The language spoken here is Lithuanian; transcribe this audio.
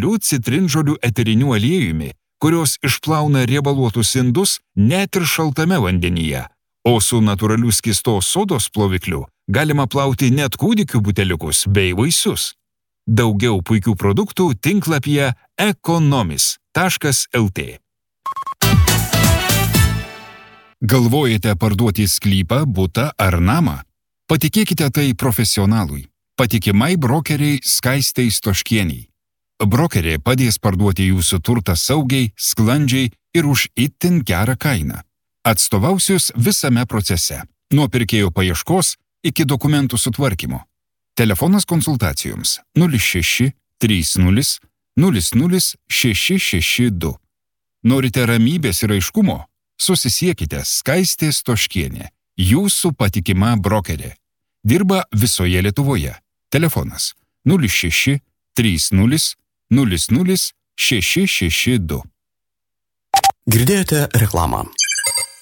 specialiu citrinžolių eteriniu aliejumi, kurios išplauna riebaluotus indus net ir šaltame vandenyje, o su natūraliu skystos sodos plovikliu galima plauti net kūdikių buteliukus bei vaisius. Daugiau puikių produktų tinklapyje ekonomis.lt. Galvojate parduoti sklypą, butą ar namą? Patikėkite tai profesionalui, patikimai brokeriai Skaistei Stoškienei. Brokerė padės parduoti jūsų turtą saugiai, sklandžiai ir už itin gerą kainą. Atstovausius visame procese, nuo pirkėjo paieškos iki dokumentų sutvarkymo. Telefonas konsultacijoms 06 30 00 662. Norite ramybės ir aiškumo? Susisiekite Skaistė Stoškienė, jūsų patikima brokerė. Dirba visoje Lietuvoje. Telefonas 06 30 00 662. Girdėjote reklamą.